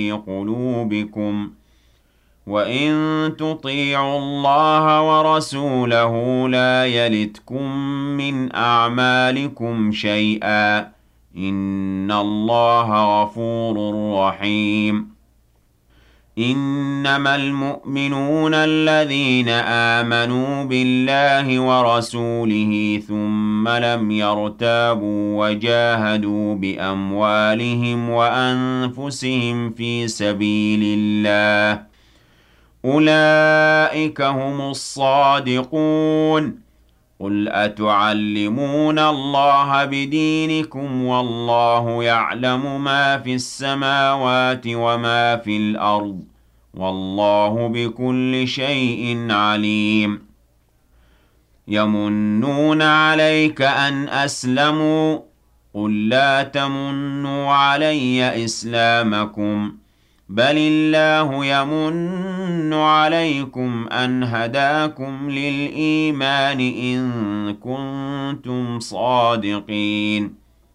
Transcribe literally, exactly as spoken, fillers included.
قلوبكم وإن تطيعوا الله ورسوله لا يلتكم من أعمالكم شيئا إن الله غفور رحيم إنما المؤمنون الذين آمنوا بالله ورسوله ثم لم يرتابوا وجاهدوا بأموالهم وأنفسهم في سبيل الله أولئك هم الصادقون قل أتعلمون الله بدينكم والله يعلم ما في السماوات وما في الأرض والله بكل شيء عليم يمنون عليك أن أسلموا قل لا تمنوا علي إسلامكم بل الله يمن عليكم أن هداكم للإيمان إن كنتم صادقين